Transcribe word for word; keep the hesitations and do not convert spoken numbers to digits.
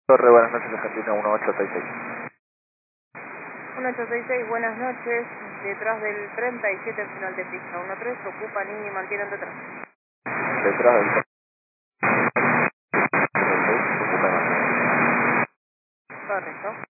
Torre, buenas noches, Argentina uno ocho seis seis. uno ocho seis seis, buenas noches. Detrás del treinta y siete final de pista. uno tres, ocupan y mantienen detrás. Detrás del Correcto.